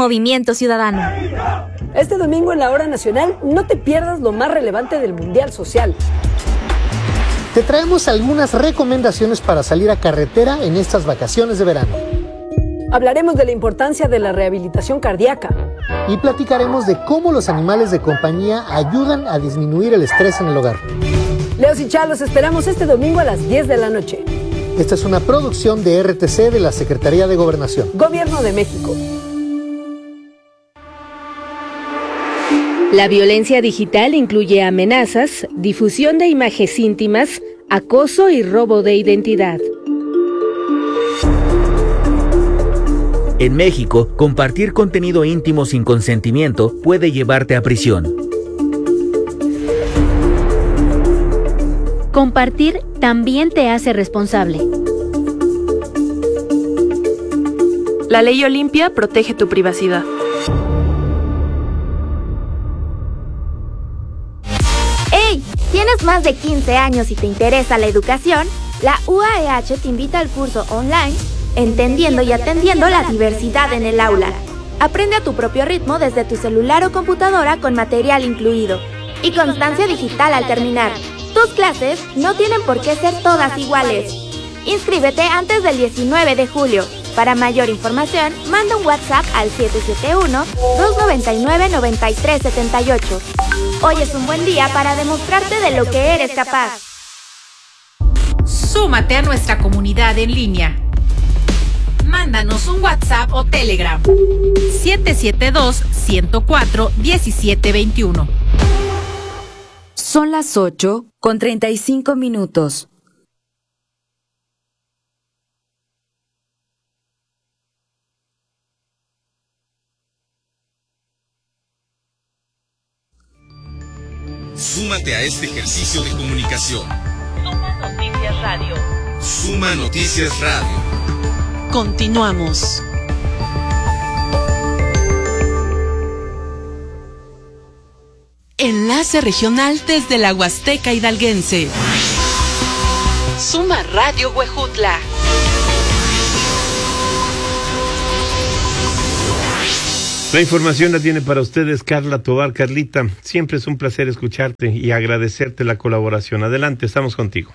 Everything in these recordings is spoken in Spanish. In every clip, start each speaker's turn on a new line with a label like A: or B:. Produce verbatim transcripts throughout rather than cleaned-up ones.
A: Movimiento Ciudadano.
B: Este domingo en la Hora Nacional no te pierdas lo más relevante del Mundial Social.
C: Te traemos algunas recomendaciones para salir a carretera en estas vacaciones de verano.
B: Hablaremos de la importancia de la rehabilitación cardíaca.
C: Y platicaremos de cómo los animales de compañía ayudan a disminuir el estrés en el hogar.
B: Leos y Chá, los esperamos este domingo a las diez de la noche.
C: Esta es una producción de R T C de la Secretaría de Gobernación.
B: Gobierno de México.
D: La violencia digital incluye amenazas, difusión de imágenes íntimas, acoso y robo de identidad.
E: En México, compartir contenido íntimo sin consentimiento puede llevarte a prisión.
A: Compartir también te hace responsable.
F: La ley Olimpia protege tu privacidad.
G: ¡Hey! ¿Tienes más de quince años y te interesa la educación? La U A E H te invita al curso online Entendiendo y Atendiendo la Diversidad en el Aula. Aprende a tu propio ritmo desde tu celular o computadora con material incluido. Y constancia digital al terminar. Tus clases no tienen por qué ser todas iguales. Inscríbete antes del diecinueve de julio. Para mayor información, manda un WhatsApp al siete siete uno, dos nueve nueve, nueve tres siete ocho. Hoy es un buen día para demostrarte de lo que eres capaz.
H: Súmate a nuestra comunidad en línea. Mándanos un WhatsApp o Telegram. siete siete dos, uno cero cuatro, uno siete dos uno.
I: Son las ocho con treinta y cinco minutos.
J: Súmate a este ejercicio de comunicación.
K: Suma Noticias Radio.
J: Suma Noticias Radio.
K: Continuamos. Enlace regional desde la Huasteca Hidalguense. Suma Radio Huejutla.
L: La información la tiene para ustedes Carla Tobar. Carlita, siempre es un placer escucharte y agradecerte la colaboración. Adelante, estamos contigo.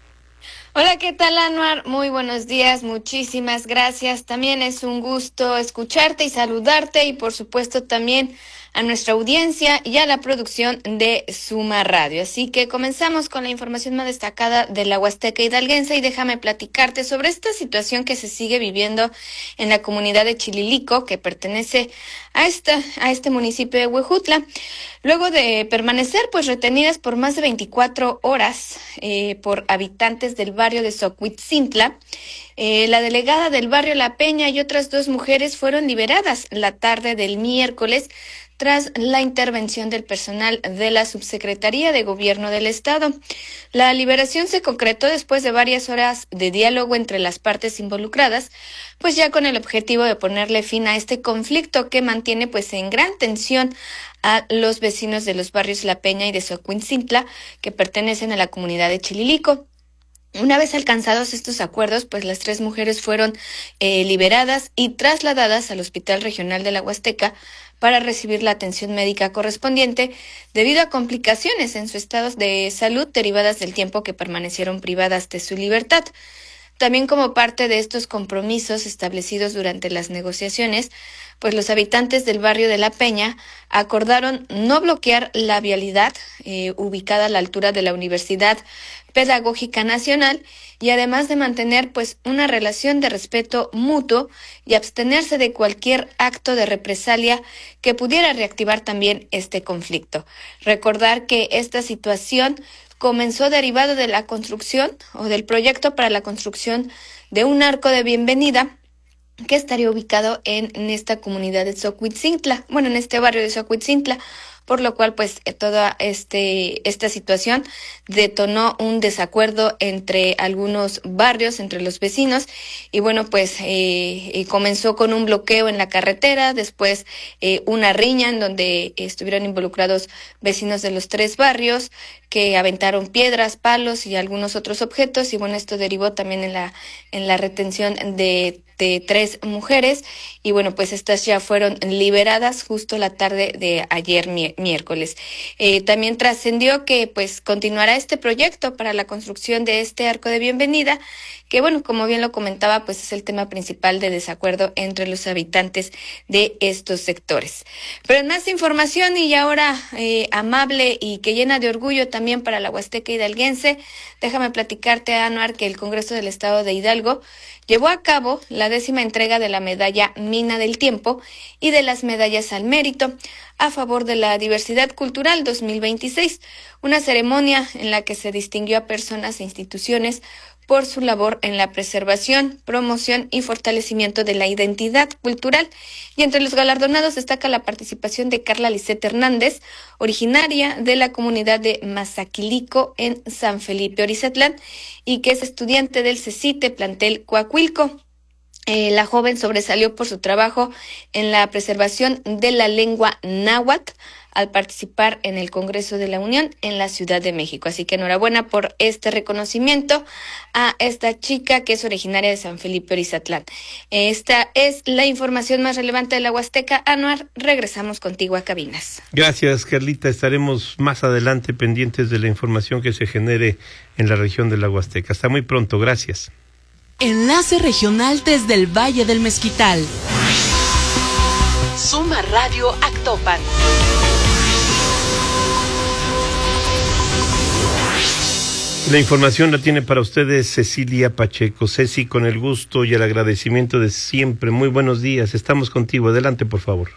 M: Hola, ¿qué tal, Anuar? Muy buenos días, muchísimas gracias. También es un gusto escucharte y saludarte y por supuesto también a nuestra audiencia y a la producción de Suma Radio. Así que comenzamos con la información más destacada de la Huasteca Hidalguense y déjame platicarte sobre esta situación que se sigue viviendo en la comunidad de Chililico, que pertenece a esta, a este municipio de Huejutla. Luego de permanecer pues retenidas por más de veinticuatro horas eh, por habitantes del barrio de Xocuitzintla, eh, la delegada del barrio La Peña y otras dos mujeres fueron liberadas la tarde del miércoles tras la intervención del personal de la Subsecretaría de Gobierno del Estado. La liberación se concretó después de varias horas de diálogo entre las partes involucradas, pues ya con el objetivo de ponerle fin a este conflicto que mantiene pues en gran tensión a los vecinos de los barrios La Peña y de Xocuitzintla, que pertenecen a la comunidad de Chililico. Una vez alcanzados estos acuerdos, pues las tres mujeres fueron eh, liberadas y trasladadas al Hospital Regional de la Huasteca para recibir la atención médica correspondiente debido a complicaciones en su estado de salud derivadas del tiempo que permanecieron privadas de su libertad. También como parte de estos compromisos establecidos durante las negociaciones, pues los habitantes del barrio de La Peña acordaron no bloquear la vialidad eh, ubicada a la altura de la Universidad Pedagógica Nacional y además de mantener pues una relación de respeto mutuo y abstenerse de cualquier acto de represalia que pudiera reactivar también este conflicto. Recordar que esta situación comenzó derivado de la construcción o del proyecto para la construcción de un arco de bienvenida que estaría ubicado en, en esta comunidad de Xocuitzintla, bueno, en este barrio de Xocuitzintla, por lo cual pues toda este esta situación detonó un desacuerdo entre algunos barrios, entre los vecinos, y bueno, pues eh, comenzó con un bloqueo en la carretera, después eh, una riña en donde estuvieron involucrados vecinos de los tres barrios que aventaron piedras, palos y algunos otros objetos, y bueno, esto derivó también en la en la retención de de tres mujeres, y bueno, pues estas ya fueron liberadas justo la tarde de ayer mi- miércoles. Eh, también trascendió que pues continuará este proyecto para la construcción de este arco de bienvenida, que bueno, como bien lo comentaba, pues es el tema principal de desacuerdo entre los habitantes de estos sectores. Pero en más información, y ahora eh, amable y que llena de orgullo también para la Huasteca hidalguense, déjame platicarte, Anuar, que el Congreso del Estado de Hidalgo llevó a cabo la décima entrega de la medalla Mina del Tiempo y de las medallas al mérito a favor de la diversidad cultural dos mil veintiséis, una ceremonia en la que se distinguió a personas e instituciones por su labor en la preservación, promoción y fortalecimiento de la identidad cultural. Y entre los galardonados destaca la participación de Carla Lisette Hernández, originaria de la comunidad de Mazaquilico en San Felipe Orizatlán, y que es estudiante del CECITE plantel Coahuilco. Eh, la joven sobresalió por su trabajo en la preservación de la lengua náhuatl al participar en el Congreso de la Unión en la Ciudad de México. Así que enhorabuena por este reconocimiento a esta chica que es originaria de San Felipe Orizatlán. Esta es la información más relevante de la Huasteca. Anuar, regresamos contigo a cabinas.
L: Gracias, Carlita. Estaremos más adelante pendientes de la información que se genere en la región de la Huasteca. Hasta muy pronto. Gracias.
K: Enlace regional desde el Valle del Mezquital. Suma Radio Actopan.
L: La información la tiene para ustedes Cecilia Pacheco. Ceci, con el gusto y el agradecimiento de siempre. Muy buenos días. Estamos contigo. Adelante, por favor.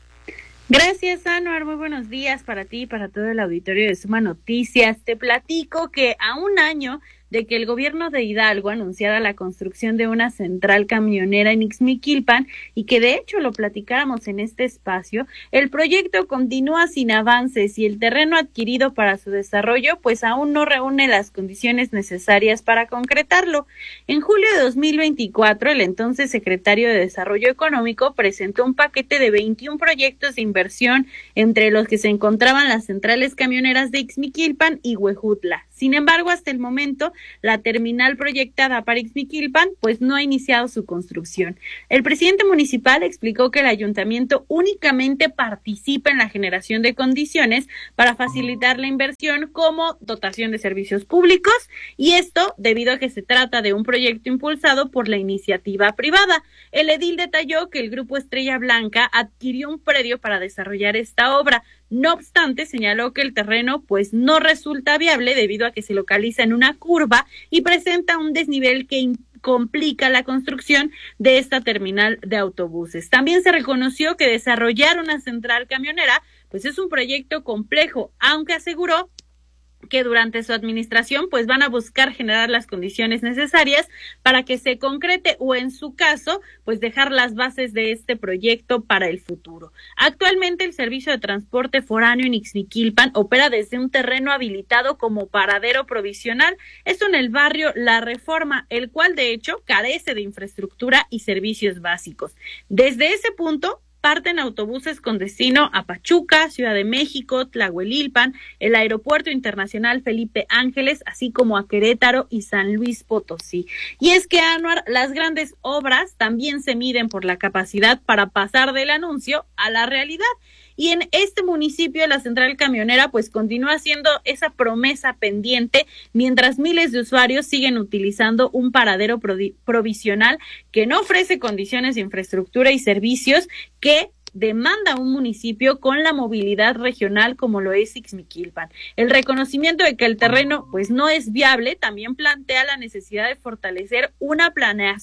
N: Gracias, Anuar. Muy buenos días para ti y para todo el auditorio de Suma Noticias. Te platico que a un año de que el gobierno de Hidalgo anunciara la construcción de una central camionera en Ixmiquilpan, y que de hecho lo platicáramos en este espacio, el proyecto continúa sin avances y el terreno adquirido para su desarrollo pues aún no reúne las condiciones necesarias para concretarlo. En julio de dos mil veinticuatro, el entonces secretario de Desarrollo Económico presentó un paquete de veintiún proyectos de inversión, entre los que se encontraban las centrales camioneras de Ixmiquilpan y Huejutla. Sin embargo, hasta el momento, la terminal proyectada para Ixmiquilpan pues no ha iniciado su construcción. El presidente municipal explicó que el ayuntamiento únicamente participa en la generación de condiciones para facilitar la inversión, como dotación de servicios públicos, y esto debido a que se trata de un proyecto impulsado por la iniciativa privada. El edil detalló que el grupo Estrella Blanca adquirió un predio para desarrollar esta obra. No obstante, señaló que el terreno pues no resulta viable debido a que se localiza en una curva y presenta un desnivel que implica complica la construcción de esta terminal de autobuses. También se reconoció que desarrollar una central camionera pues es un proyecto complejo, aunque aseguró que durante su administración pues van a buscar generar las condiciones necesarias para que se concrete, o en su caso pues dejar las bases de este proyecto para el futuro. Actualmente el servicio de transporte foráneo en Ixmiquilpan opera desde un terreno habilitado como paradero provisional, esto en el barrio La Reforma, el cual de hecho carece de infraestructura y servicios básicos. Desde ese punto parten autobuses con destino a Pachuca, Ciudad de México, Tlahuelilpan, el Aeropuerto Internacional Felipe Ángeles, así como a Querétaro y San Luis Potosí. Y es que, Anuar, las grandes obras también se miden por la capacidad para pasar del anuncio a la realidad. Y en este municipio la central camionera pues continúa siendo esa promesa pendiente, mientras miles de usuarios siguen utilizando un paradero provisional que no ofrece condiciones de infraestructura y servicios que demanda un municipio con la movilidad regional como lo es Ixmiquilpan. El reconocimiento de que el terreno pues no es viable también plantea la necesidad de fortalecer una planeación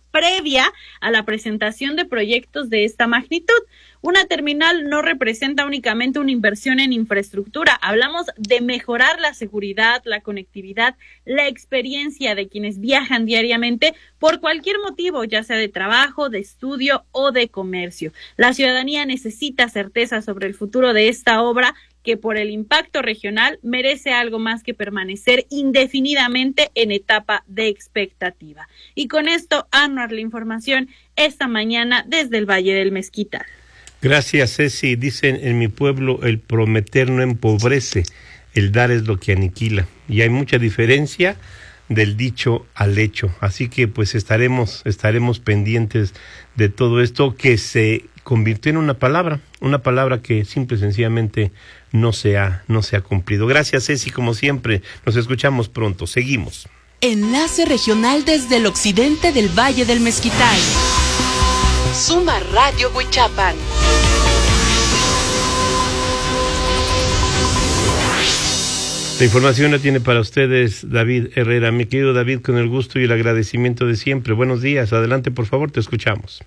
N: previa a la presentación de proyectos de esta magnitud. Una terminal no representa únicamente una inversión en infraestructura, hablamos de mejorar la seguridad, la conectividad, la experiencia de quienes viajan diariamente por cualquier motivo, ya sea de trabajo, de estudio o de comercio. La ciudadanía necesita certeza sobre el futuro de esta obra que por el impacto regional merece algo más que permanecer indefinidamente en etapa de expectativa. Y con esto, Anuar, la información esta mañana desde el Valle del Mezquital.
L: Gracias, Ceci. Dicen en mi pueblo, el prometer no empobrece, el dar es lo que aniquila. Y hay mucha diferencia del dicho al hecho. Así que pues estaremos, estaremos pendientes de todo esto que se convirtió en una palabra, una palabra que simple y sencillamente no se ha, no se ha cumplido. Gracias, Ceci, como siempre. Nos escuchamos pronto. Seguimos.
K: Enlace regional desde el occidente del Valle del Mezquital. Suma Radio Huichapan.
L: La información la tiene para ustedes David Herrera. Mi querido David, con el gusto y el agradecimiento de siempre. Buenos días. Adelante, por favor, te escuchamos.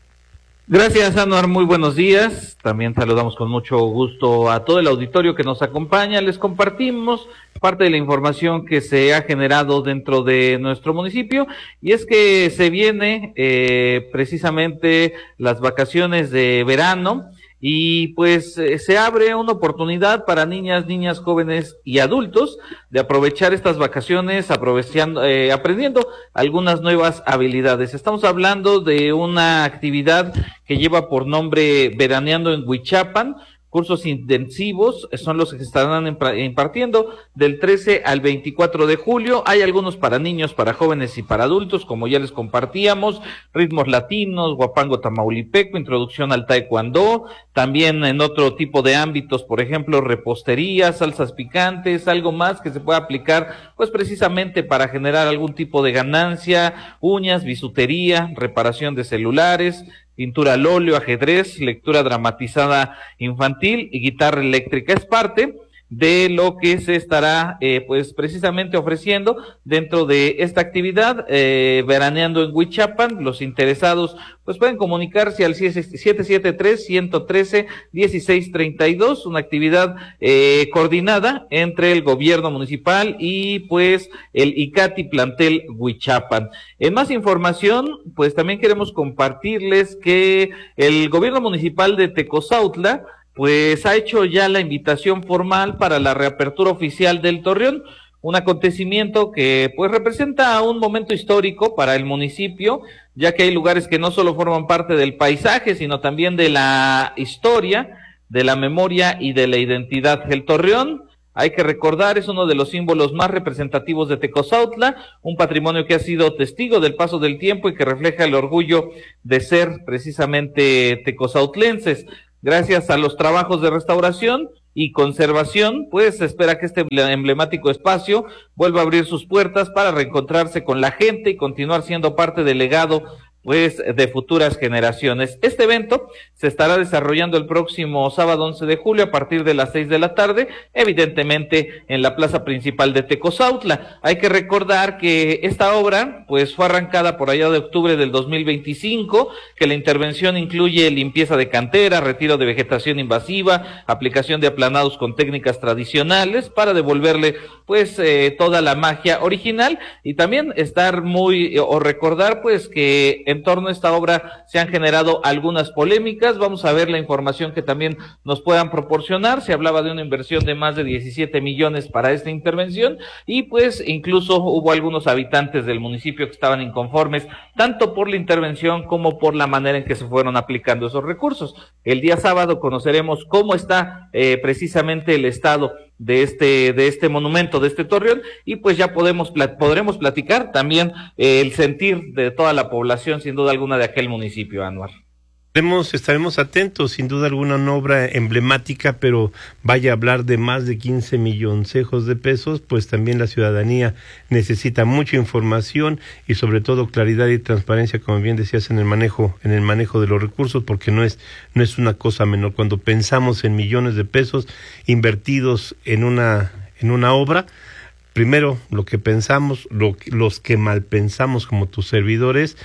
O: Gracias, Anuar, muy buenos días. También saludamos con mucho gusto a todo el auditorio que nos acompaña. Les compartimos parte de la información que se ha generado dentro de nuestro municipio, y es que se viene eh, precisamente las vacaciones de verano, y pues eh, se abre una oportunidad para niñas, niñas, jóvenes y adultos de aprovechar estas vacaciones, aprovechando, eh, aprendiendo algunas nuevas habilidades. Estamos hablando de una actividad que lleva por nombre Veraneando en Huichapan. Cursos intensivos son los que se estarán impartiendo del trece al veinticuatro de julio. Hay algunos para niños, para jóvenes y para adultos, como ya les compartíamos: ritmos latinos, guapango tamaulipeco, introducción al taekwondo, también en otro tipo de ámbitos, por ejemplo, repostería, salsas picantes, algo más que se pueda aplicar, pues precisamente para generar algún tipo de ganancia, uñas, bisutería, reparación de celulares, pintura al óleo, ajedrez, lectura dramatizada infantil y guitarra eléctrica. Es parte de lo que se estará eh, pues precisamente ofreciendo dentro de esta actividad, eh, Veraneando en Huichapan. Los interesados pues pueden comunicarse al siete siete tres, uno uno tres, uno seis tres dos, una actividad eh, coordinada entre el gobierno municipal y pues el ICATI Plantel Huichapan. En más información, pues también queremos compartirles que el gobierno municipal de Tecozautla pues ha hecho ya la invitación formal para la reapertura oficial del Torreón, un acontecimiento que pues representa un momento histórico para el municipio, ya que hay lugares que no solo forman parte del paisaje, sino también de la historia, de la memoria y de la identidad. El Torreón, hay que recordar, es uno de los símbolos más representativos de Tecozautla, un patrimonio que ha sido testigo del paso del tiempo y que refleja el orgullo de ser precisamente tecozautlenses. Gracias a los trabajos de restauración y conservación, pues se espera que este emblemático espacio vuelva a abrir sus puertas para reencontrarse con la gente y continuar siendo parte del legado pues de futuras generaciones. Este evento se estará desarrollando el próximo sábado once de julio a partir de las seis de la tarde, evidentemente en la plaza principal de Tecozautla. Hay que recordar que esta obra pues fue arrancada por allá de octubre del dos mil veinticinco, que la intervención incluye limpieza de cantera, retiro de vegetación invasiva, aplicación de aplanados con técnicas tradicionales para devolverle pues eh, toda la magia original, y también estar muy o recordar pues que en torno a esta obra se han generado algunas polémicas. Vamos a ver la información que también nos puedan proporcionar. Se hablaba de una inversión de más de diecisiete millones para esta intervención, y pues incluso hubo algunos habitantes del municipio que estaban inconformes, tanto por la intervención como por la manera en que se fueron aplicando esos recursos. El día sábado conoceremos cómo está eh, precisamente el estado de este de este monumento, de este torreón, y pues ya podemos podremos platicar también eh, el sentir de toda la población, sin duda alguna, de aquel municipio, Anuar.
L: Estaremos, estaremos atentos, sin duda alguna, una obra emblemática, pero vaya a hablar de más de quince milloncejos de pesos, pues también la ciudadanía necesita mucha información y sobre todo claridad y transparencia, como bien decías, en el manejo, en el manejo de los recursos, porque no es, no es una cosa menor. Cuando pensamos en millones de pesos invertidos en una, en una obra, primero lo que pensamos, lo, los que mal pensamos como tus servidores,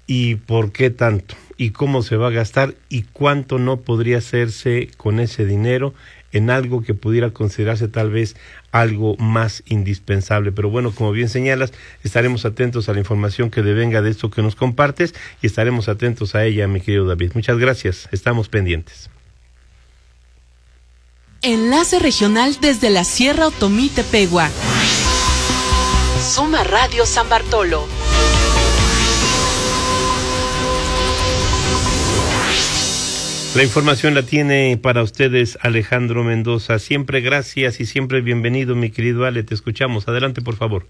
L: y por qué tanto, y cómo se va a gastar, y cuánto no podría hacerse con ese dinero en algo que pudiera considerarse tal vez algo más indispensable. Pero bueno, como bien señalas, estaremos atentos a la información que devenga de esto que nos compartes y estaremos atentos a ella, mi querido David. Muchas gracias, estamos pendientes.
K: Enlace regional desde la Sierra Otomí Tepehua. Suma Radio San Bartolo.
L: La información la tiene para ustedes Alejandro Mendoza. Siempre gracias y siempre bienvenido, mi querido Ale. Te escuchamos. Adelante, por favor.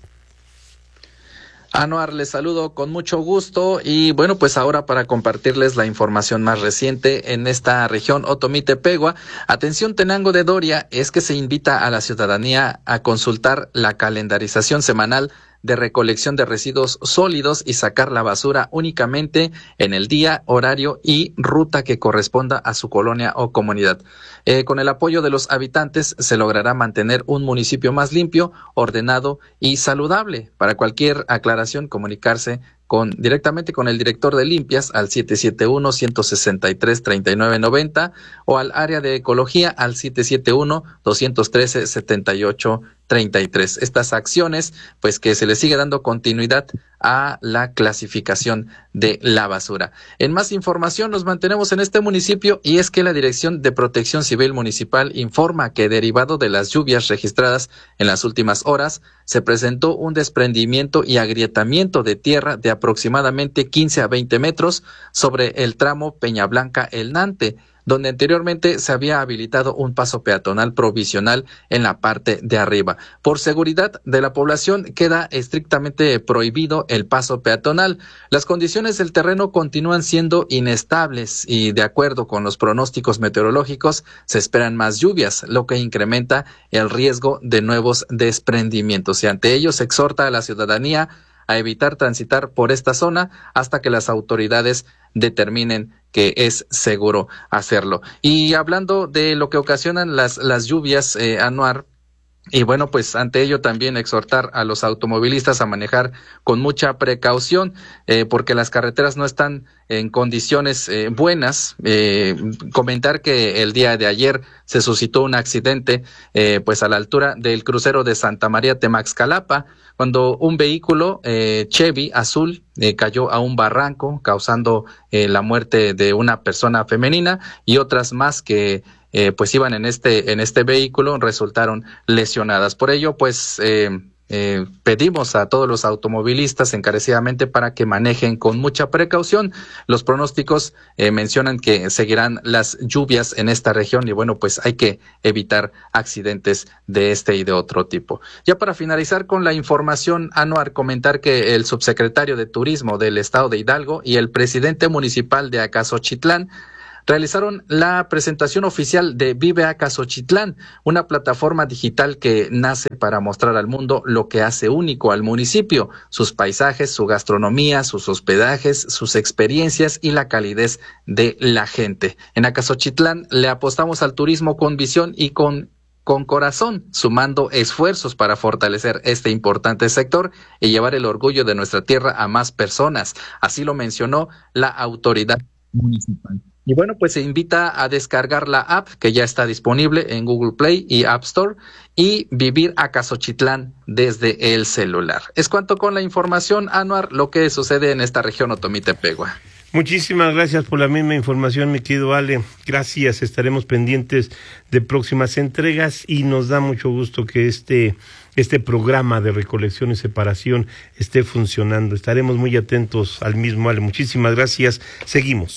P: Anuar, les saludo con mucho gusto y bueno, pues ahora para compartirles la información más reciente en esta región Otomí Tepehua. Atención, Tenango de Doria, es que se invita a la ciudadanía a consultar la calendarización semanal de recolección de residuos sólidos y sacar la basura únicamente en el día, horario y ruta que corresponda a su colonia o comunidad. Eh, con el apoyo de los habitantes se logrará mantener un municipio más limpio, ordenado y saludable. Para cualquier aclaración, comunicarse con directamente con el director de limpias al siete siete uno, uno seis tres, tres nueve nueve cero o al área de ecología al siete siete uno, dos uno tres, siete ocho tres tres. Estas acciones, pues que se le sigue dando continuidad a la clasificación de la basura. En más información nos mantenemos en este municipio y es que la Dirección de Protección Civil Municipal informa que derivado de las lluvias registradas en las últimas horas, se presentó un desprendimiento y agrietamiento de tierra de aproximadamente quince a veinte metros sobre el tramo Peña Blanca El Nante, donde anteriormente se había habilitado un paso peatonal provisional en la parte de arriba. Por seguridad de la población queda estrictamente prohibido el paso peatonal. Las condiciones del terreno continúan siendo inestables y de acuerdo con los pronósticos meteorológicos se esperan más lluvias, lo que incrementa el riesgo de nuevos desprendimientos. Y ante ello se exhorta a la ciudadanía a evitar transitar por esta zona hasta que las autoridades determinen que es seguro hacerlo. Y hablando de lo que ocasionan las, las lluvias, eh, Anuar, y bueno, pues ante ello también exhortar a los automovilistas a manejar con mucha precaución, eh, porque las carreteras no están en condiciones eh, buenas. Eh, comentar que el día de ayer se suscitó un accidente, eh, pues a la altura del crucero de Santa María Temaxcalapa, cuando un vehículo eh, Chevy azul eh, cayó a un barranco, causando eh, la muerte de una persona femenina y otras más que Eh, pues iban en este en este vehículo resultaron lesionadas. Por ello, pues eh, eh, pedimos a todos los automovilistas encarecidamente para que manejen con mucha precaución. Los pronósticos eh, mencionan que seguirán las lluvias en esta región y bueno, pues hay que evitar accidentes de este y de otro tipo. Ya para finalizar con la información, Anuar, comentar que el subsecretario de Turismo del Estado de Hidalgo y el presidente municipal de Acasochitlán realizaron la presentación oficial de Vive Acasochitlán, una plataforma digital que nace para mostrar al mundo lo que hace único al municipio, sus paisajes, su gastronomía, sus hospedajes, sus experiencias y la calidez de la gente. En Acasochitlán le apostamos al turismo con visión y con con corazón, sumando esfuerzos para fortalecer este importante sector y llevar el orgullo de nuestra tierra a más personas. Así lo mencionó la autoridad municipal. Y bueno, pues se invita a descargar la app que ya está disponible en Google Play y App Store y vivir Acasochitlán desde el celular. Es cuanto con la información, Anuar, lo que sucede en esta región Otomí Tepehua.
L: Muchísimas gracias por la misma información, mi querido Ale. Gracias, estaremos pendientes de próximas entregas y nos da mucho gusto que este, este programa de recolección y separación esté funcionando. Estaremos muy atentos al mismo, Ale. Muchísimas gracias. Seguimos.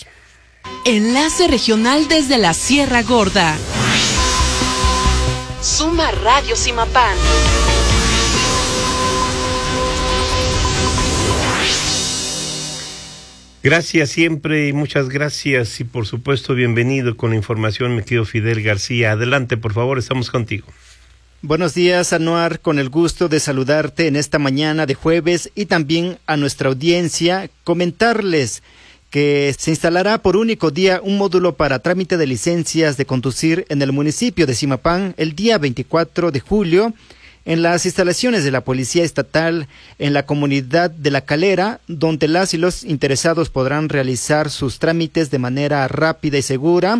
K: Enlace regional desde la Sierra Gorda. Suma Radio Simapán.
L: Gracias siempre y muchas gracias y por supuesto bienvenido con la información, mi querido Fidel García. Adelante, por favor, estamos contigo.
Q: Buenos días, Anuar, con el gusto de saludarte en esta mañana de jueves y también a nuestra audiencia, comentarles que se instalará por único día un módulo para trámite de licencias de conducir en el municipio de Simapán el día veinticuatro de julio en las instalaciones de la Policía Estatal en la comunidad de La Calera, donde las y los interesados podrán realizar sus trámites de manera rápida y segura.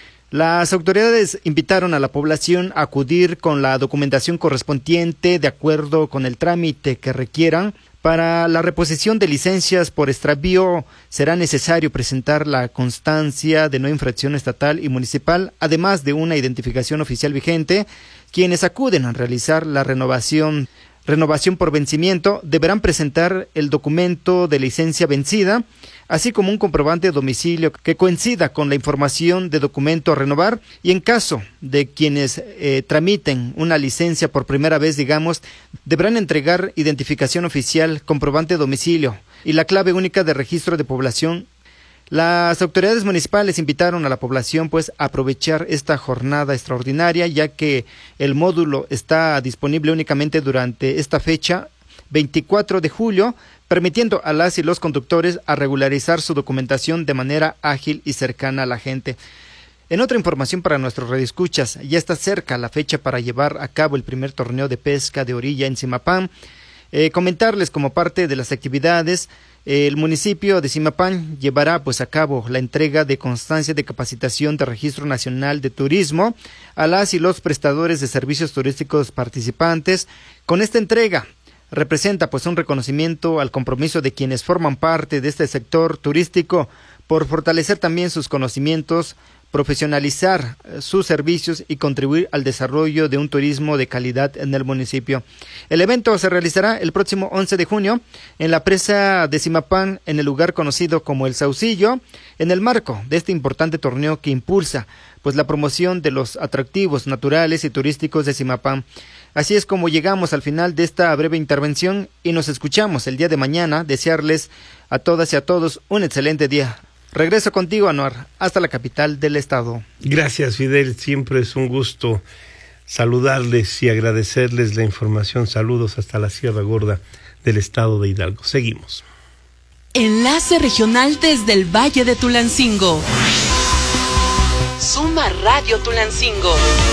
Q: Las autoridades invitaron a la población a acudir con la documentación correspondiente de acuerdo con el trámite que requieran. Para la reposición de licencias por extravío será necesario presentar la constancia de no infracción estatal y municipal, además de una identificación oficial vigente. Quienes acuden a realizar la renovación, renovación por vencimiento deberán presentar el documento de licencia vencida, así como un comprobante de domicilio que coincida con la información de documento a renovar, y en caso de quienes eh, tramiten una licencia por primera vez, digamos, deberán entregar identificación oficial, comprobante de domicilio y la clave única de registro de población. Las autoridades municipales invitaron a la población pues a aprovechar esta jornada extraordinaria, ya que el módulo está disponible únicamente durante esta fecha, veinticuatro de julio, permitiendo a las y los conductores a regularizar su documentación de manera ágil y cercana a la gente. En otra información para nuestros radioescuchas, ya está cerca la fecha para llevar a cabo el primer torneo de pesca de orilla en Zimapán. Eh, comentarles como parte de las actividades, eh, el municipio de Zimapán llevará pues a cabo la entrega de constancia de capacitación de Registro Nacional de Turismo a las y los prestadores de servicios turísticos participantes. Con esta entrega representa pues un reconocimiento al compromiso de quienes forman parte de este sector turístico por fortalecer también sus conocimientos, profesionalizar sus servicios y contribuir al desarrollo de un turismo de calidad en el municipio. El evento se realizará el próximo once de junio en la presa de Zimapán, en el lugar conocido como El Saucillo, en el marco de este importante torneo que impulsa pues la promoción de los atractivos naturales y turísticos de Zimapán. Así es como llegamos al final de esta breve intervención y nos escuchamos el día de mañana. Desearles a todas y a todos un excelente día. Regreso contigo, Anuar, hasta la capital del estado.
L: Gracias, Fidel. Siempre es un gusto saludarles y agradecerles la información. Saludos hasta la Sierra Gorda del estado de Hidalgo. Seguimos.
K: Enlace regional desde el Valle de Tulancingo. Suma Radio Tulancingo.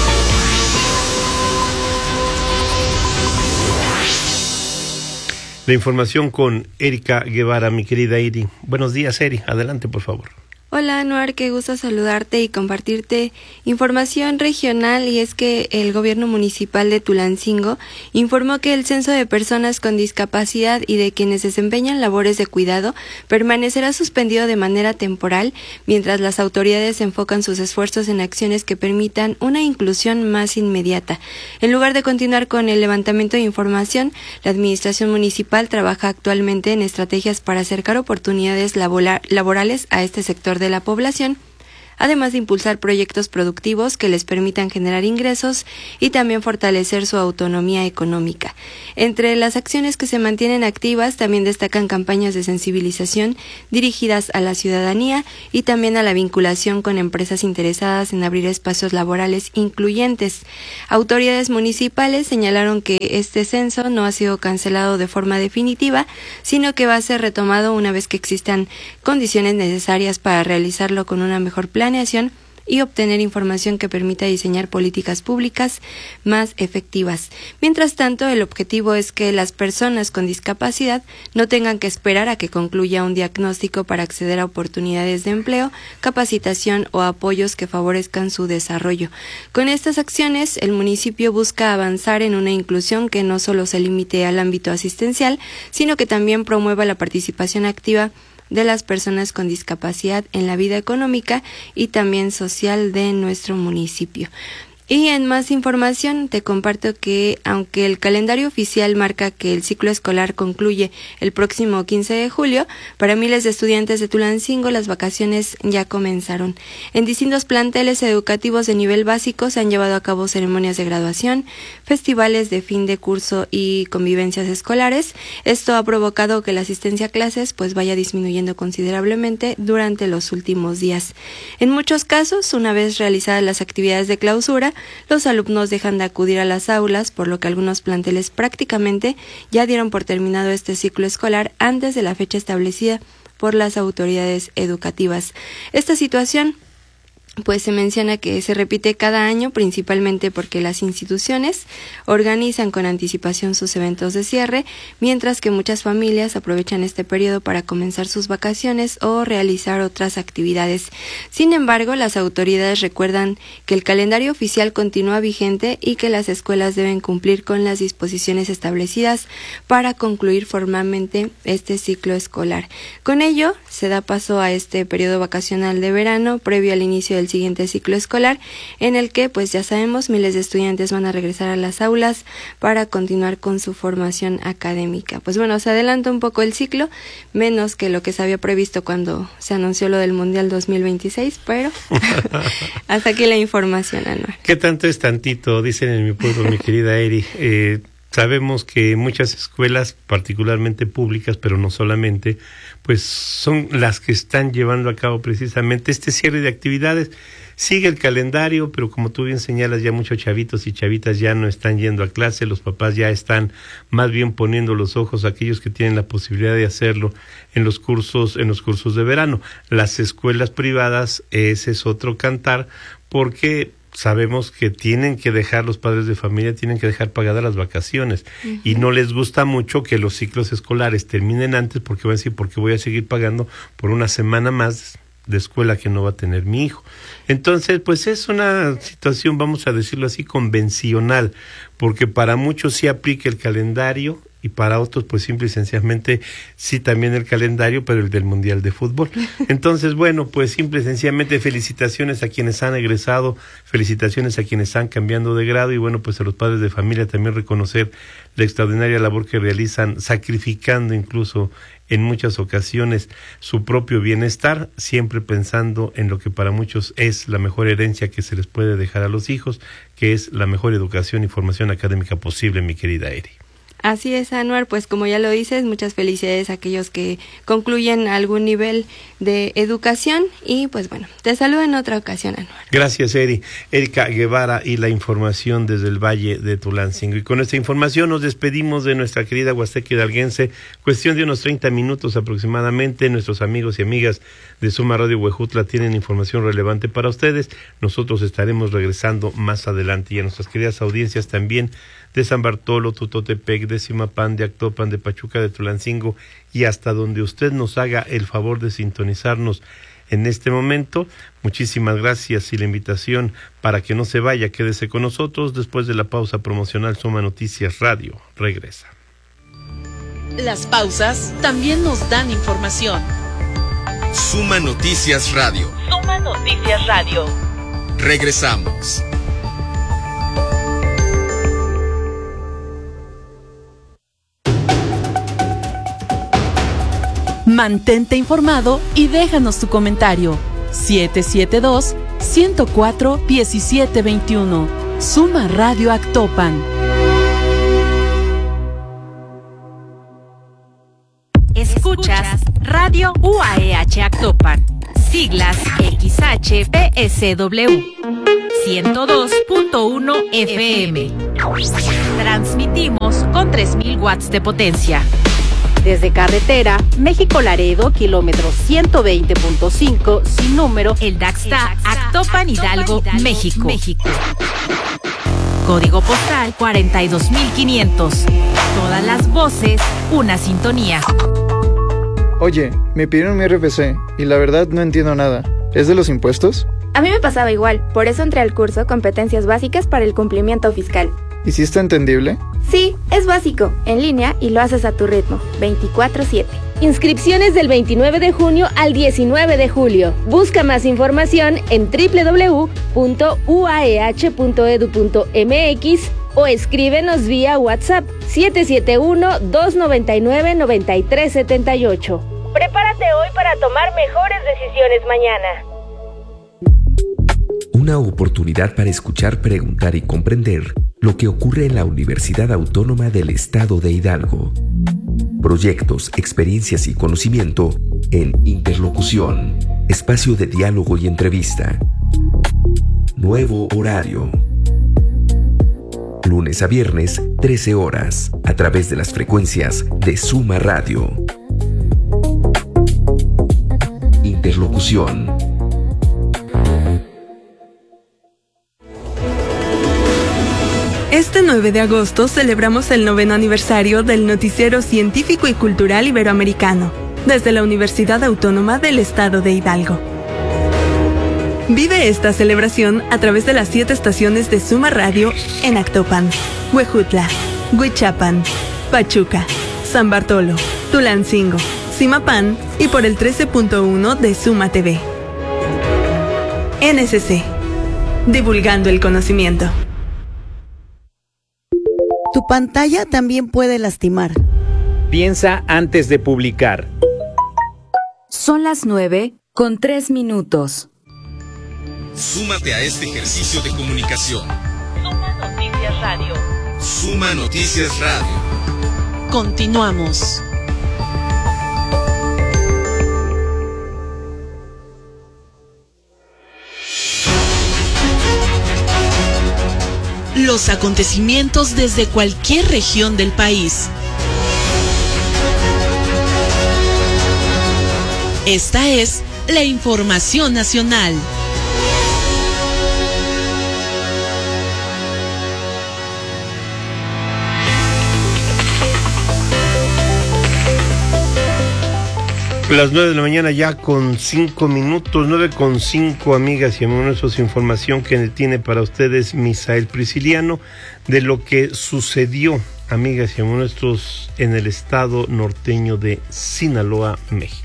L: La información con Erika Guevara, mi querida Eri. Buenos días, Eri. Adelante, por favor.
R: Hola, Anuar, qué gusto saludarte y compartirte información regional, y es que el gobierno municipal de Tulancingo informó que el censo de personas con discapacidad y de quienes desempeñan labores de cuidado permanecerá suspendido de manera temporal mientras las autoridades enfocan sus esfuerzos en acciones que permitan una inclusión más inmediata. En lugar de continuar con el levantamiento de información, la administración municipal trabaja actualmente en estrategias para acercar oportunidades labora- laborales a este sector de de la población, además de impulsar proyectos productivos que les permitan generar ingresos y también fortalecer su autonomía económica. Entre las acciones que se mantienen activas también destacan campañas de sensibilización dirigidas a la ciudadanía y también a la vinculación con empresas interesadas en abrir espacios laborales incluyentes. Autoridades municipales señalaron que este censo no ha sido cancelado de forma definitiva, sino que va a ser retomado una vez que existan condiciones necesarias para realizarlo con una mejor planeación y obtener información que permita diseñar políticas públicas más efectivas. Mientras tanto, el objetivo es que las personas con discapacidad no tengan que esperar a que concluya un diagnóstico para acceder a oportunidades de empleo, capacitación o apoyos que favorezcan su desarrollo. Con estas acciones, el municipio busca avanzar en una inclusión que no solo se limite al ámbito asistencial, sino que también promueva la participación activa de las personas con discapacidad en la vida económica y también social de nuestro municipio. Y en más información te comparto que aunque el calendario oficial marca que el ciclo escolar concluye el próximo quince de julio, para miles de estudiantes de Tulancingo las vacaciones ya comenzaron. En distintos planteles educativos de nivel básico se han llevado a cabo ceremonias de graduación, festivales de fin de curso y convivencias escolares. Esto ha provocado que la asistencia a clases pues vaya disminuyendo considerablemente durante los últimos días. En muchos casos, una vez realizadas las actividades de clausura, los alumnos dejan de acudir a las aulas, por lo que algunos planteles prácticamente ya dieron por terminado este ciclo escolar antes de la fecha establecida por las autoridades educativas. Esta situación pues se menciona que se repite cada año, principalmente porque las instituciones organizan con anticipación sus eventos de cierre, mientras que muchas familias aprovechan este periodo para comenzar sus vacaciones o realizar otras actividades. Sin embargo, las autoridades recuerdan que el calendario oficial continúa vigente y que las escuelas deben cumplir con las disposiciones establecidas para concluir formalmente este ciclo escolar. Con ello, se da paso a este periodo vacacional de verano previo al inicio del siguiente ciclo escolar, en el que, pues ya sabemos, miles de estudiantes van a regresar a las aulas para continuar con su formación académica. Pues bueno, se adelanta un poco el ciclo, menos que lo que se había previsto cuando se anunció lo del Mundial dos mil veintiséis, pero hasta aquí la información, Anuar.
L: ¿Qué tanto es tantito? Dicen en mi pueblo, mi querida Eri. Eh, sabemos que muchas escuelas, particularmente públicas, pero no solamente, pues son las que están llevando a cabo precisamente este cierre de actividades. Sigue el calendario, pero como tú bien señalas, ya muchos chavitos y chavitas ya no están yendo a clase, los papás ya están más bien poniendo los ojos a aquellos que tienen la posibilidad de hacerlo en los cursos, en los cursos de verano. Las escuelas privadas, ese es otro cantar, porque sabemos que tienen que dejar, los padres de familia tienen que dejar pagadas las vacaciones, uh-huh. y no les gusta mucho que los ciclos escolares terminen antes, porque van a decir, porque voy a seguir pagando por una semana más de escuela que no va a tener mi hijo. Entonces, pues es una situación, vamos a decirlo así, convencional, porque para muchos sí aplica el calendario y para otros pues simple y sencillamente sí también el calendario, pero el del Mundial de Fútbol. Entonces, bueno, pues simple y sencillamente felicitaciones a quienes han egresado, felicitaciones a quienes están cambiando de grado y bueno, pues a los padres de familia también reconocer la extraordinaria labor que realizan, sacrificando incluso en muchas ocasiones su propio bienestar, siempre pensando en lo que para muchos es la mejor herencia que se les puede dejar a los hijos, que es la mejor educación y formación académica posible, mi querida Eri.
R: Así es, Anuar, pues como ya lo dices, muchas felicidades a aquellos que concluyen algún nivel de educación y pues bueno, te saludo en otra ocasión, Anuar.
L: Gracias, Eri. Erika Guevara y la información desde el Valle de Tulancingo. Y con esta información nos despedimos de nuestra querida Huasteca Hidalguense, cuestión de unos treinta minutos aproximadamente. Nuestros amigos y amigas de Suma Radio Huejutla tienen información relevante para ustedes. Nosotros estaremos regresando más adelante y a nuestras queridas audiencias también de San Bartolo, Tutotepec, de Zimapán, de Actopan, de Pachuca, de Tulancingo y hasta donde usted nos haga el favor de sintonizarnos en este momento. Muchísimas gracias y la invitación para que no se vaya, quédese con nosotros. Después de la pausa promocional, Suma Noticias Radio regresa.
K: Las pausas también nos dan información.
J: Suma Noticias Radio.
K: Suma Noticias Radio.
J: Regresamos.
K: Mantente informado y déjanos tu comentario. siete siete dos, uno cero cuatro, uno siete dos uno. Suma Radio Actopan.
H: Escuchas Radio U A E H Actopan. Siglas X H P S W. ciento dos punto uno F M. Transmitimos con tres mil watts de potencia.
D: Desde carretera, México-Laredo, kilómetro ciento veinte punto cinco, sin número,
H: El Daxta, Actopan, Hidalgo, México. México. Código postal cuarenta y dos mil quinientos. Todas las voces, una sintonía.
S: Oye, me pidieron mi R F C y la verdad no entiendo nada. ¿Es de los impuestos?
G: A mí me pasaba igual, por eso entré al curso Competencias Básicas para el Cumplimiento Fiscal.
S: ¿Y si está entendible?
G: Sí, es básico, en línea y lo haces a tu ritmo, veinticuatro siete.
D: Inscripciones del veintinueve de junio al diecinueve de julio. Busca más información en doble u doble u doble u punto u a e h punto e d u punto m x o escríbenos vía WhatsApp siete siete uno, dos nueve nueve, nueve tres siete ocho. Prepárate hoy para tomar mejores decisiones mañana.
T: Una oportunidad para escuchar, preguntar y comprender lo que ocurre en la Universidad Autónoma del Estado de Hidalgo. Proyectos, experiencias y conocimiento en Interlocución. Espacio de diálogo y entrevista. Nuevo horario. Lunes a viernes, trece horas, a través de las frecuencias de Suma Radio. Interlocución.
U: Este nueve de agosto celebramos el noveno aniversario del Noticiero Científico y Cultural Iberoamericano, desde la Universidad Autónoma del Estado de Hidalgo. Vive esta celebración a través de las siete estaciones de Suma Radio en Actopan, Huejutla, Huichapan, Pachuca, San Bartolo, Tulancingo, Zimapán y por el trece punto uno de Suma T V. N S C. Divulgando el conocimiento.
V: Tu pantalla también puede lastimar.
W: Piensa antes de publicar.
I: Son las nueve con tres minutos.
J: Súmate a este ejercicio de comunicación.
K: Suma Noticias Radio.
J: Suma Noticias Radio.
K: Continuamos. Los acontecimientos desde cualquier región del país. Esta es la información nacional.
L: Las nueve de la mañana ya con cinco minutos, nueve con cinco, amigas y amigos. Eso es información que tiene para ustedes Misael Prisciliano de lo que sucedió, amigas y amigos nuestros, en el estado norteño de Sinaloa, México.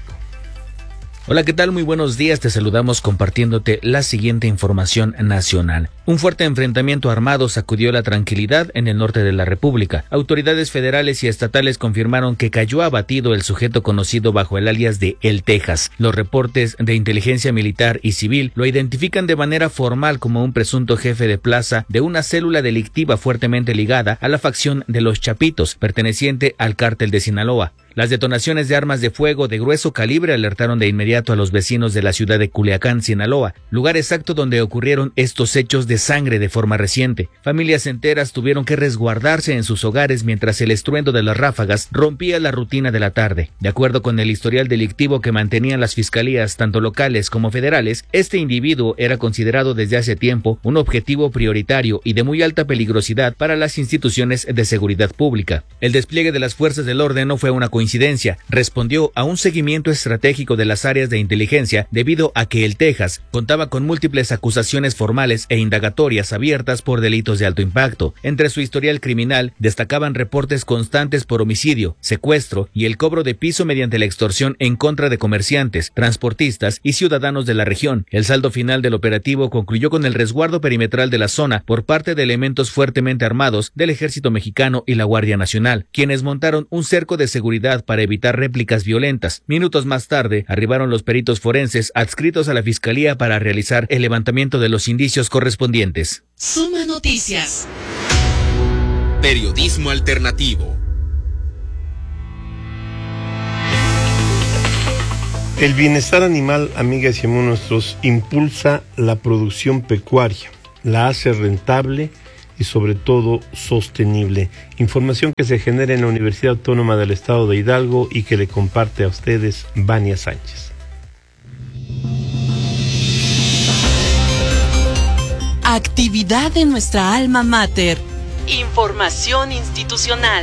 E: Hola, ¿qué tal? Muy buenos días, te saludamos compartiéndote la siguiente información nacional. Un fuerte enfrentamiento armado sacudió la tranquilidad en el norte de la República. Autoridades federales y estatales confirmaron que cayó abatido el sujeto conocido bajo el alias de El Texas. Los reportes de inteligencia militar y civil lo identifican de manera formal como un presunto jefe de plaza de una célula delictiva fuertemente ligada a la facción de los Chapitos, perteneciente al cártel de Sinaloa. Las detonaciones de armas de fuego de grueso calibre alertaron de inmediato a los vecinos de la ciudad de Culiacán, Sinaloa, lugar exacto donde ocurrieron estos hechos de sangre de forma reciente. Familias enteras tuvieron que resguardarse en sus hogares mientras el estruendo de las ráfagas rompía la rutina de la tarde. De acuerdo con el historial delictivo que mantenían las fiscalías tanto locales como federales, este individuo era considerado desde hace tiempo un objetivo prioritario y de muy alta peligrosidad para las instituciones de seguridad pública. El despliegue de las fuerzas del orden no fue una coincidencia, respondió a un seguimiento estratégico de las áreas de inteligencia debido a que el Texas contaba con múltiples acusaciones formales e indagatorias abiertas por delitos de alto impacto. Entre su historial criminal destacaban reportes constantes por homicidio, secuestro y el cobro de piso mediante la extorsión en contra de comerciantes, transportistas y ciudadanos de la región. El saldo final del operativo concluyó con el resguardo perimetral de la zona por parte de elementos fuertemente armados del Ejército Mexicano y la Guardia Nacional, quienes montaron un cerco de seguridad para evitar réplicas violentas. Minutos más tarde, arribaron los peritos forenses adscritos a la Fiscalía para realizar el levantamiento de los indicios correspondientes.
K: Suma Noticias.
J: Periodismo alternativo.
L: El bienestar animal, amigas y amigos nuestros, impulsa la producción pecuaria, la hace rentable y sobre todo sostenible. Información que se genera en la Universidad Autónoma del Estado de Hidalgo y que le comparte a ustedes Vania Sánchez.
K: Actividad de nuestra alma mater. Información institucional.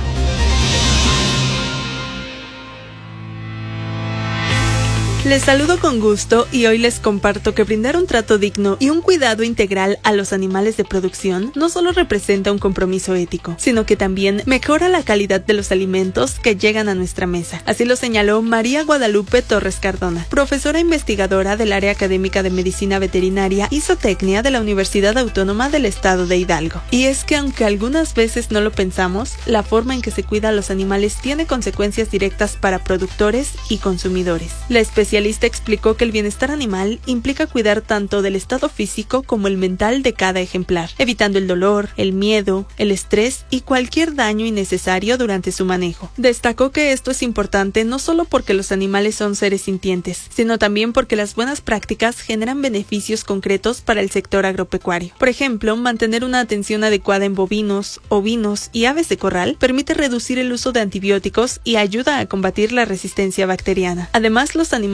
U: Les saludo con gusto y hoy les comparto que brindar un trato digno y un cuidado integral a los animales de producción no solo representa un compromiso ético, sino que también mejora la calidad de los alimentos que llegan a nuestra mesa. Así lo señaló María Guadalupe Torres Cardona, profesora investigadora del área académica de Medicina Veterinaria y Zootecnia de la Universidad Autónoma del Estado de Hidalgo. Y es que aunque algunas veces no lo pensamos, la forma en que se cuida a los animales tiene consecuencias directas para productores y consumidores. La especialista explicó que el bienestar animal implica cuidar tanto del estado físico como el mental de cada ejemplar, evitando el dolor, el miedo, el estrés y cualquier daño innecesario durante su manejo. Destacó que esto es importante no solo porque los animales son seres sintientes, sino también porque las buenas prácticas generan beneficios concretos para el sector agropecuario. Por ejemplo, mantener una atención adecuada en bovinos, ovinos y aves de corral permite reducir el uso de antibióticos y ayuda a combatir la resistencia bacteriana. Además, los animales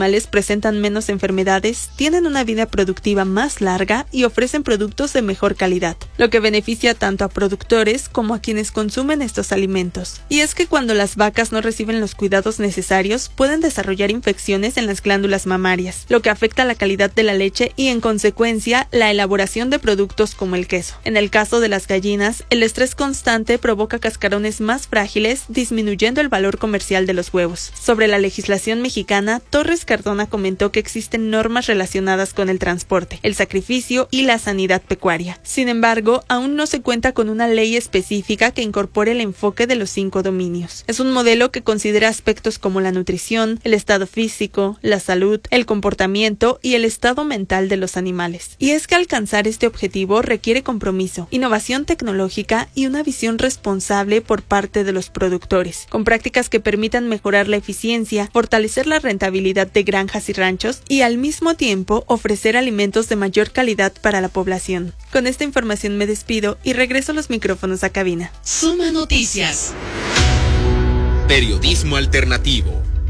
U: animales presentan menos enfermedades, tienen una vida productiva más larga y ofrecen productos de mejor calidad, lo que beneficia tanto a productores como a quienes consumen estos alimentos. Y es que cuando las vacas no reciben los cuidados necesarios, pueden desarrollar infecciones en las glándulas mamarias, lo que afecta la calidad de la leche y en consecuencia la elaboración de productos como el queso. En el caso de las gallinas, el estrés constante provoca cascarones más frágiles, disminuyendo el valor comercial de los huevos. Sobre la legislación mexicana, Torres Cardona comentó que existen normas relacionadas con el transporte, el sacrificio y la sanidad pecuaria. Sin embargo, aún no se cuenta con una ley específica que incorpore el enfoque de los cinco dominios. Es un modelo que considera aspectos como la nutrición, el estado físico, la salud, el comportamiento y el estado mental de los animales. Y es que alcanzar este objetivo requiere compromiso, innovación tecnológica y una visión responsable por parte de los productores, con prácticas que permitan mejorar la eficiencia, fortalecer la rentabilidad de granjas y ranchos y al mismo tiempo ofrecer alimentos de mayor calidad para la población. Con esta información me despido y regreso los micrófonos a cabina.
H: Suma Noticias.
J: Periodismo alternativo.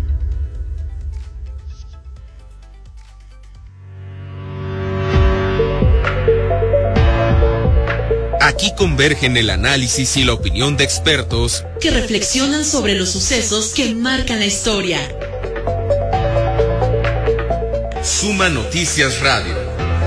J: Aquí convergen el análisis y la opinión de expertos
H: que reflexionan sobre los sucesos que marcan la historia.
J: Suma Noticias Radio.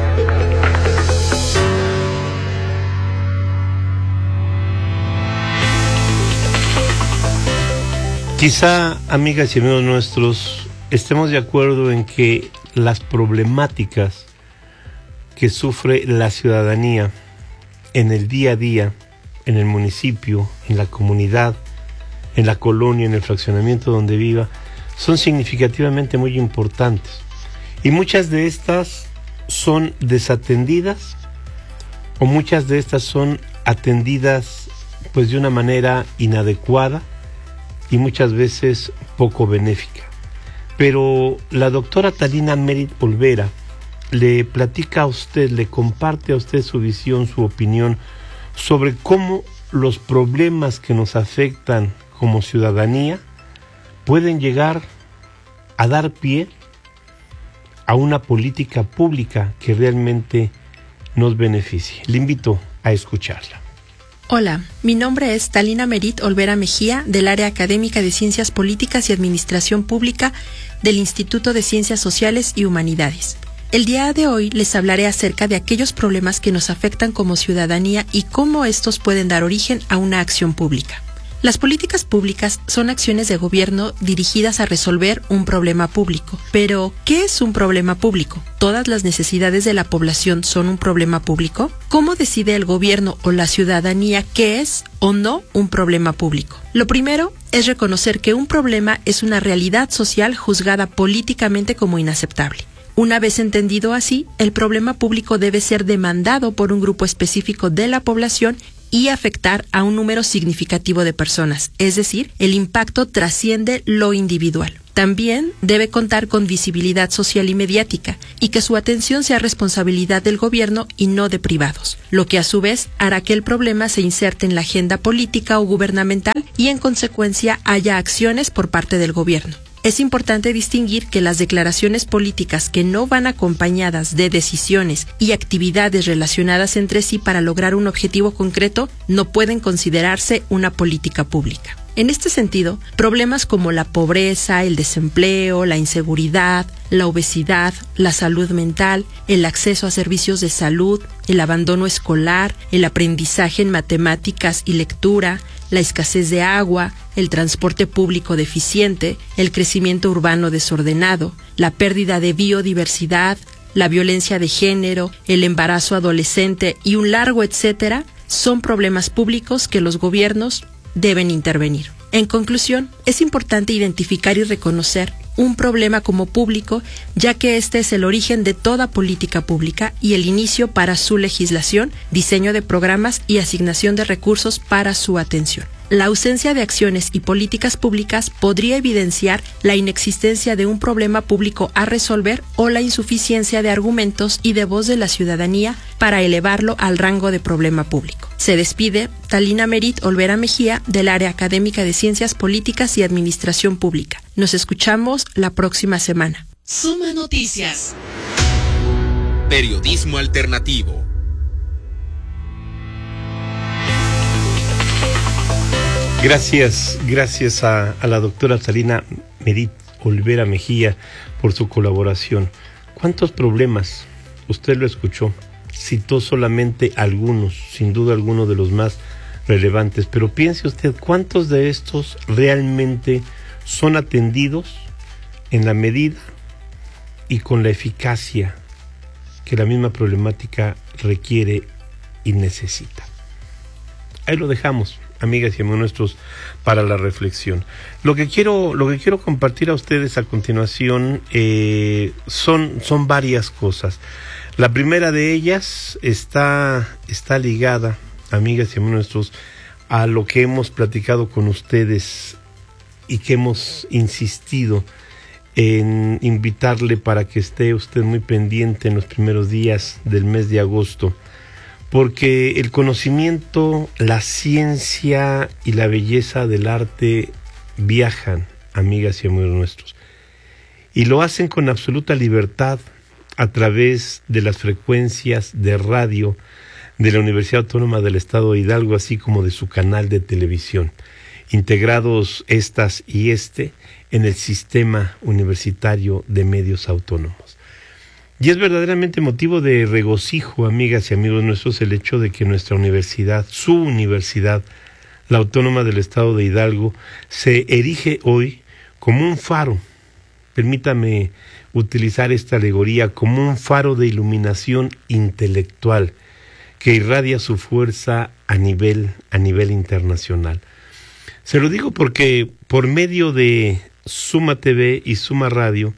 L: Quizá, amigas y amigos nuestros, estemos de acuerdo en que las problemáticas que sufre la ciudadanía en el día a día, en el municipio, en la comunidad, en la colonia, en el fraccionamiento donde viva, son significativamente muy importantes. Y muchas de estas son desatendidas o muchas de estas son atendidas pues de una manera inadecuada y muchas veces poco benéfica. Pero la doctora Talina Merit Olvera le platica a usted, le comparte a usted su visión, su opinión sobre cómo los problemas que nos afectan como ciudadanía pueden llegar a dar pie a una política pública que realmente nos beneficie. Le invito a escucharla.
A: Hola, mi nombre es Talina Merit Olvera Mejía, del área académica de Ciencias Políticas y Administración Pública del Instituto de Ciencias Sociales y Humanidades. El día de hoy les hablaré acerca de aquellos problemas que nos afectan como ciudadanía y cómo estos pueden dar origen a una acción pública. Las políticas públicas son acciones de gobierno dirigidas a resolver un problema público. Pero, ¿qué es un problema público? ¿Todas las necesidades de la población son un problema público? ¿Cómo decide el gobierno o la ciudadanía qué es o no un problema público? Lo primero es reconocer que un problema es una realidad social juzgada políticamente como inaceptable. Una vez entendido así, el problema público debe ser demandado por un grupo específico de la población y afectar a un número significativo de personas, es decir, el impacto trasciende lo individual. También debe contar con visibilidad social y mediática, y que su atención sea responsabilidad del gobierno y no de privados, lo que a su vez hará que el problema se inserte en la agenda política o gubernamental y en consecuencia haya acciones por parte del gobierno. Es importante distinguir que las declaraciones políticas que no van acompañadas de decisiones y actividades relacionadas entre sí para lograr un objetivo concreto no pueden considerarse una política pública. En este sentido, problemas como la pobreza, el desempleo, la inseguridad, la obesidad, la salud mental, el acceso a servicios de salud, el abandono escolar, el aprendizaje en matemáticas y lectura, la escasez de agua, el transporte público deficiente, el crecimiento urbano desordenado, la pérdida de biodiversidad, la violencia de género, el embarazo adolescente y un largo etcétera, son problemas públicos que los gobiernos deben intervenir. En conclusión, es importante identificar y reconocer un problema como público, ya que este es el origen de toda política pública y el inicio para su legislación, diseño de programas y asignación de recursos para su atención. La ausencia de acciones y políticas públicas podría evidenciar la inexistencia de un problema público a resolver o la insuficiencia de argumentos y de voz de la ciudadanía para elevarlo al rango de problema público. Se despide Talina Merit Olvera Mejía, del área académica de Ciencias Políticas y Administración Pública. Nos escuchamos la próxima semana.
H: Suma Noticias.
J: Periodismo alternativo.
L: Gracias, gracias a, a la doctora Talina Merit Olvera Mejía por su colaboración. ¿Cuántos problemas? Usted lo escuchó, citó solamente algunos, sin duda alguno de los más relevantes, pero piense usted cuántos de estos realmente son atendidos en la medida y con la eficacia que la misma problemática requiere y necesita. Ahí lo dejamos, amigas y amigos nuestros, para la reflexión. Lo que quiero, lo que quiero compartir a ustedes a continuación eh, son, son varias cosas. La primera de ellas está, está ligada, amigas y amigos nuestros, a lo que hemos platicado con ustedes y que hemos insistido en invitarle para que esté usted muy pendiente en los primeros días del mes de agosto, porque el conocimiento, la ciencia y la belleza del arte viajan, amigas y amigos nuestros, y lo hacen con absoluta libertad a través de las frecuencias de radio de la Universidad Autónoma del Estado de Hidalgo, así como de su canal de televisión, integrados estas y este en el Sistema Universitario de Medios Autónomos. Y es verdaderamente motivo de regocijo, amigas y amigos nuestros, el hecho de que nuestra universidad, su universidad, la Autónoma del Estado de Hidalgo, se erige hoy como un faro, permítame utilizar esta alegoría, como un faro de iluminación intelectual que irradia su fuerza a nivel, a nivel internacional. Se lo digo porque por medio de Suma T V y Suma Radio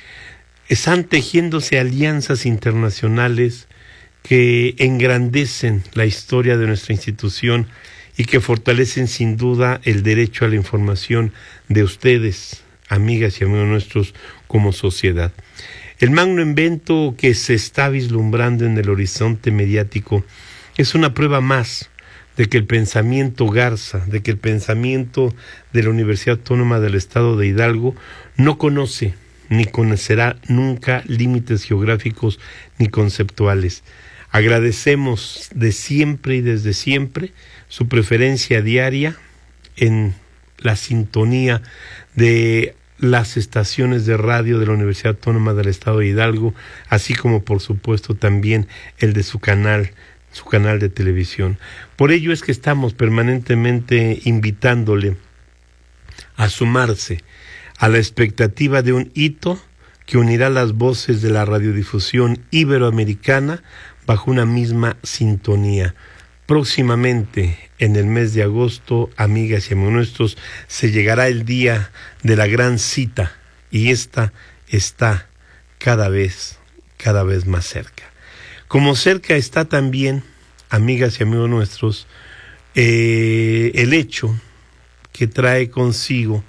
L: están tejiéndose alianzas internacionales que engrandecen la historia de nuestra institución y que fortalecen sin duda el derecho a la información de ustedes, amigas y amigos nuestros, como sociedad. El magno evento que se está vislumbrando en el horizonte mediático es una prueba más de que el pensamiento Garza, de que el pensamiento de la Universidad Autónoma del Estado de Hidalgo no conoce ni conocerá nunca límites geográficos ni conceptuales. Agradecemos de siempre y desde siempre su preferencia diaria en la sintonía de las estaciones de radio de la Universidad Autónoma del Estado de Hidalgo, así como por supuesto también el de su canal, su canal de televisión. Por ello es que estamos permanentemente invitándole a sumarse a la expectativa de un hito que unirá las voces de la radiodifusión iberoamericana bajo una misma sintonía. Próximamente, en el mes de agosto, amigas y amigos nuestros, se llegará el día de la gran cita y esta está cada vez, cada vez más cerca. Como cerca está también, amigas y amigos nuestros, eh, el hecho que trae consigo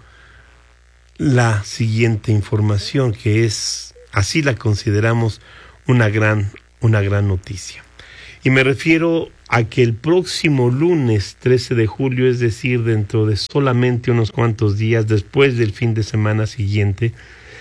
L: la siguiente información, que es, así la consideramos, una gran, una gran noticia. Y me refiero a que el próximo lunes trece de julio, es decir, dentro de solamente unos cuantos días, después del fin de semana siguiente,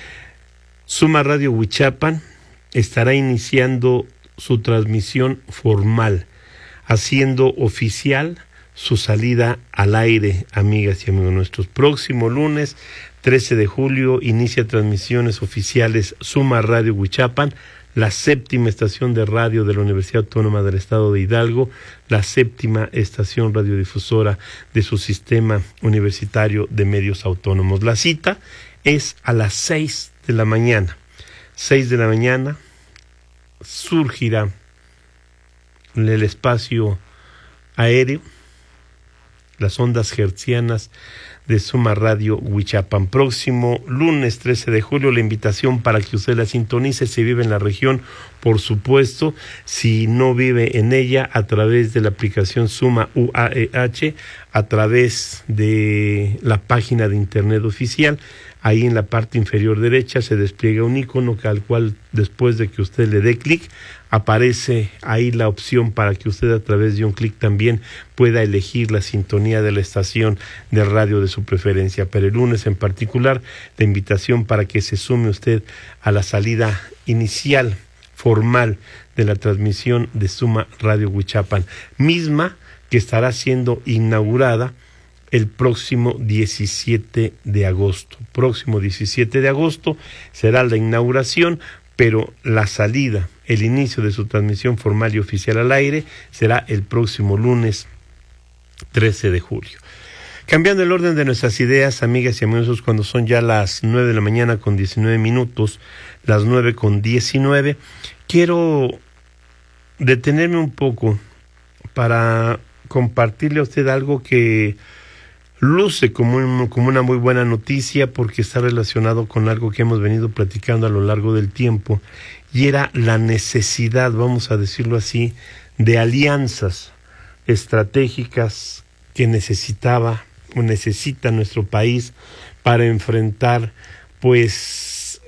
L: Suma Radio Huichapan estará iniciando su transmisión formal, haciendo oficial su salida al aire, amigas y amigos nuestros. Próximo lunes, trece de julio, inicia transmisiones oficiales Suma Radio Huichapan, la séptima estación de radio de la Universidad Autónoma del Estado de Hidalgo, la séptima estación radiodifusora de su Sistema Universitario de Medios Autónomos. La cita es a las seis de la mañana. seis de la mañana surgirá en el espacio aéreo las ondas hertzianas de Suma Radio Huichapan. Próximo lunes trece de julio, la invitación para que usted la sintonice si vive en la región, por supuesto, si no vive en ella, a través de la aplicación Suma U A E H, a través de la página de internet oficial. Ahí en la parte inferior derecha se despliega un icono al cual, después de que usted le dé clic, aparece ahí la opción para que usted, a través de un clic, también pueda elegir la sintonía de la estación de radio de su preferencia. Pero el lunes en particular, la invitación para que se sume usted a la salida inicial formal de la transmisión de Suma Radio Huichapan, misma que estará siendo inaugurada el próximo diecisiete de agosto. Próximo diecisiete de agosto será la inauguración, pero la salida, el inicio de su transmisión formal y oficial al aire será el próximo lunes trece de julio. Cambiando el orden de nuestras ideas, amigas y amigos, cuando son ya las nueve de la mañana con diecinueve minutos, las nueve con diecinueve, quiero detenerme un poco para compartirle a usted algo que luce como, un, como una muy buena noticia, porque está relacionado con algo que hemos venido platicando a lo largo del tiempo, y era la necesidad, vamos a decirlo así, de alianzas estratégicas que necesitaba o necesita nuestro país para enfrentar, pues,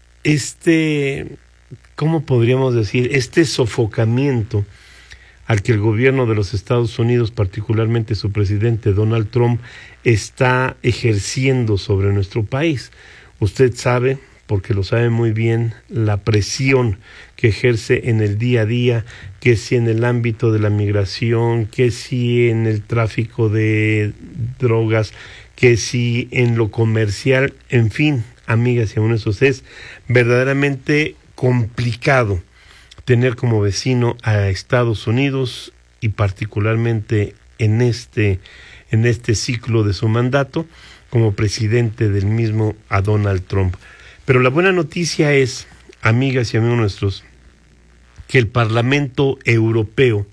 L: este, ¿cómo podríamos decir? Este sofocamiento al que el gobierno de los Estados Unidos, particularmente su presidente Donald Trump, está ejerciendo sobre nuestro país. Usted sabe, porque lo sabe muy bien, la presión que ejerce en el día a día, que si en el ámbito de la migración, que si en el tráfico de drogas, que si en lo comercial, en fin, amigas y amigos, es verdaderamente complicado tener como vecino a Estados Unidos, y particularmente en este, en este ciclo de su mandato como presidente del mismo a Donald Trump. Pero la buena noticia es, amigas y amigos nuestros, que el Parlamento Europeo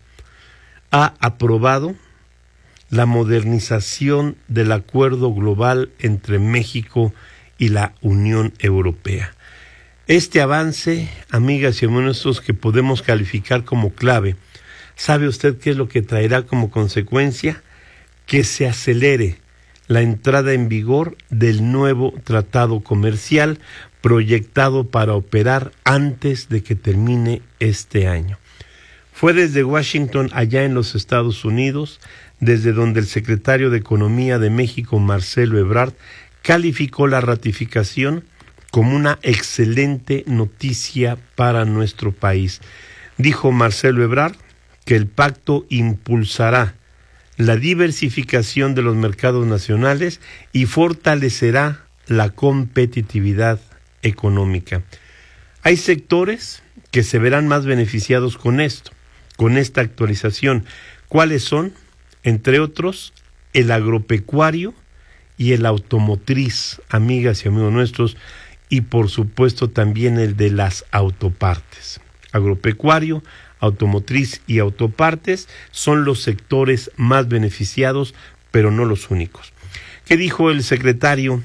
L: ha aprobado la modernización del acuerdo global entre México y la Unión Europea. Este avance, amigas y amigos nuestros, que podemos calificar como clave, ¿sabe usted qué es lo que traerá como consecuencia? Que se acelere la entrada en vigor del nuevo tratado comercial proyectado para operar antes de que termine este año. Fue desde Washington, allá en los Estados Unidos, desde donde el secretario de Economía de México, Marcelo Ebrard, calificó la ratificación como una excelente noticia para nuestro país. Dijo Marcelo Ebrard que el pacto impulsará la diversificación de los mercados nacionales y fortalecerá la competitividad económica. Hay sectores que se verán más beneficiados con esto, con esta actualización. ¿Cuáles son? Entre otros, el agropecuario y el automotriz, amigas y amigos nuestros, y por supuesto también el de las autopartes. Agropecuario, automotriz y autopartes son los sectores más beneficiados, pero no los únicos. ¿Qué dijo el secretario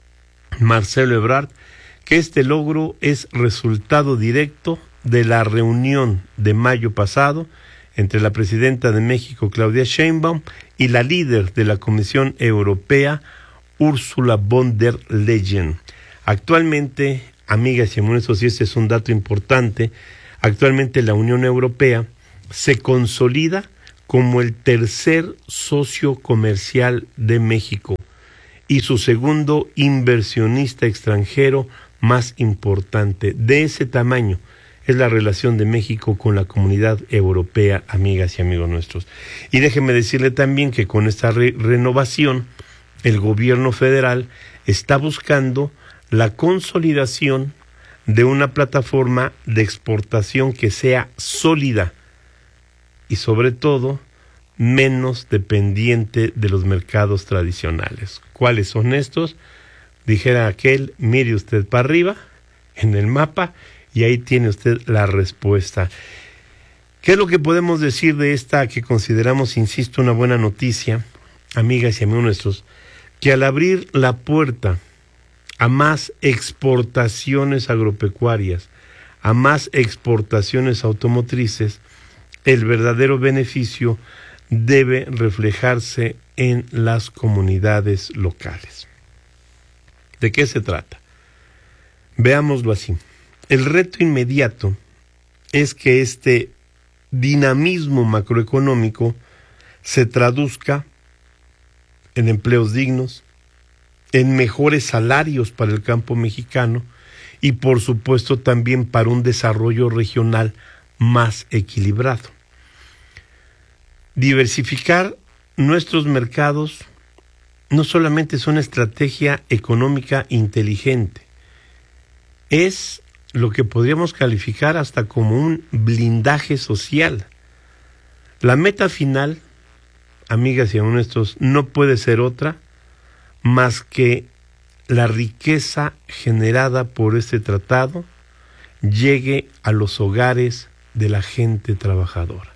L: Marcelo Ebrard? Que este logro es resultado directo de la reunión de mayo pasado entre la presidenta de México, Claudia Sheinbaum, y la líder de la Comisión Europea, Ursula von der Leyen. Actualmente, amigas y amigos, y este es un dato importante, actualmente la Unión Europea se consolida como el tercer socio comercial de México y su segundo inversionista extranjero más importante. De ese tamaño es la relación de México con la Comunidad Europea, amigas y amigos nuestros. Y déjeme decirle también que con esta re- renovación, el gobierno federal está buscando la consolidación de una plataforma de exportación que sea sólida y sobre todo menos dependiente de los mercados tradicionales. ¿Cuáles son estos? Dijera aquel, mire usted para arriba en el mapa y ahí tiene usted la respuesta. ¿Qué es lo que podemos decir de esta que consideramos, insisto, una buena noticia, amigas y amigos nuestros? Que al abrir la puerta a más exportaciones agropecuarias, a más exportaciones automotrices, el verdadero beneficio debe reflejarse en las comunidades locales. ¿De qué se trata? Veámoslo así. El reto inmediato es que este dinamismo macroeconómico se traduzca en empleos dignos, en mejores salarios para el campo mexicano y por supuesto también para un desarrollo regional más equilibrado. Diversificar nuestros mercados no solamente es una estrategia económica inteligente, es lo que podríamos calificar hasta como un blindaje social. La meta final, amigas y amigos nuestros, no puede ser otra más que la riqueza generada por este tratado llegue a los hogares de la gente trabajadora.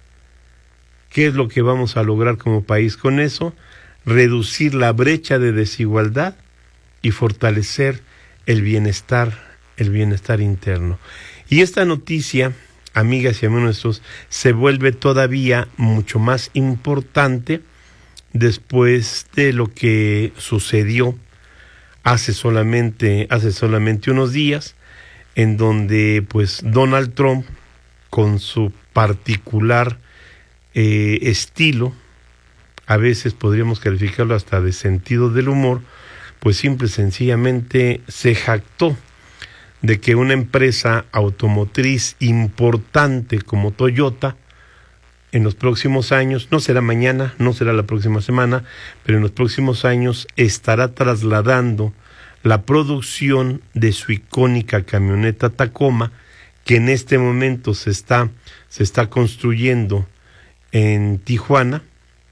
L: ¿Qué es lo que vamos a lograr como país con eso? Reducir la brecha de desigualdad y fortalecer el bienestar, el bienestar interno. Y esta noticia, amigas y amigos nuestros, se vuelve todavía mucho más importante después de lo que sucedió hace solamente, hace solamente unos días, en donde pues Donald Trump, con su particular eh, estilo, a veces podríamos calificarlo hasta de sentido del humor, pues simple y sencillamente se jactó de que una empresa automotriz importante como Toyota, en los próximos años, no será mañana, no será la próxima semana, pero en los próximos años estará trasladando la producción de su icónica camioneta Tacoma, que en este momento se está, se está construyendo en Tijuana,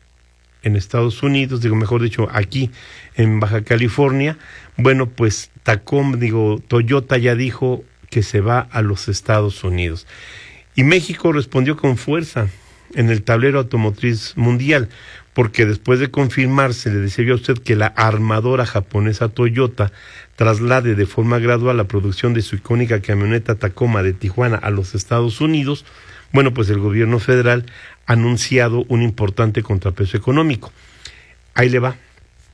L: en Estados Unidos, digo, mejor dicho, aquí en Baja California. Bueno, pues Tacoma, digo, Toyota ya dijo que se va a los Estados Unidos. Y México respondió con fuerza en el tablero automotriz mundial, porque después de confirmarse, le decía yo a usted, que la armadora japonesa Toyota traslade de forma gradual la producción de su icónica camioneta Tacoma de Tijuana a los Estados Unidos, bueno, pues el gobierno federal ha anunciado un importante contrapeso económico. Ahí le va.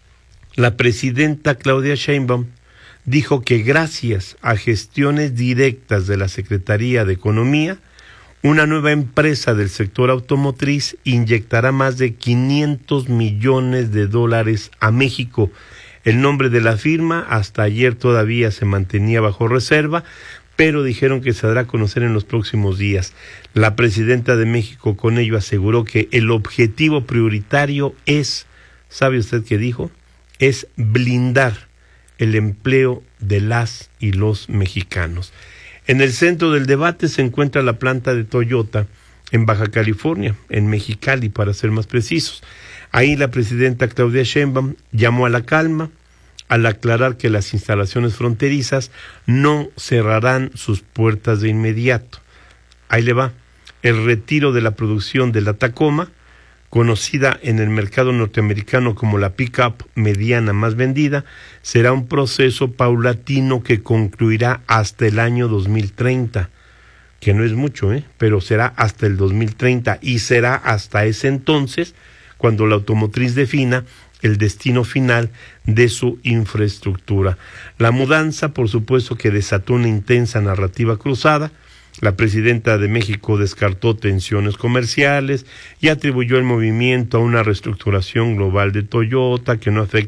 L: La presidenta Claudia Sheinbaum dijo que gracias a gestiones directas de la Secretaría de Economía, una nueva empresa del sector automotriz inyectará más de quinientos millones de dólares a México. El nombre de la firma hasta ayer todavía se mantenía bajo reserva, pero dijeron que se dará a conocer en los próximos días. La presidenta de México con ello aseguró que el objetivo prioritario es, ¿sabe usted qué dijo? Es blindar el empleo de las y los mexicanos. En el centro del debate se encuentra la planta de Toyota en Baja California, en Mexicali para ser más precisos. Ahí la presidenta Claudia Sheinbaum llamó a la calma al aclarar que las instalaciones fronterizas no cerrarán sus puertas de inmediato. Ahí le va. El retiro de la producción de la Tacoma, conocida en el mercado norteamericano como la pick-up mediana más vendida, será un proceso paulatino que concluirá hasta el año dos mil treinta, que no es mucho, ¿eh? pero será hasta el dos mil treinta y será hasta ese entonces cuando la automotriz defina el destino final de su infraestructura. La mudanza, por supuesto, que desató una intensa narrativa cruzada. La presidenta de México descartó tensiones comerciales y atribuyó el movimiento a una reestructuración global de Toyota que no afecta